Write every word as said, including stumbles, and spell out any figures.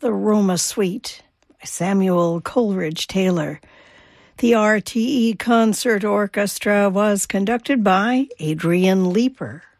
the Roma Suite by Samuel Coleridge Taylor. The R T E Concert Orchestra was conducted by Adrian Leeper.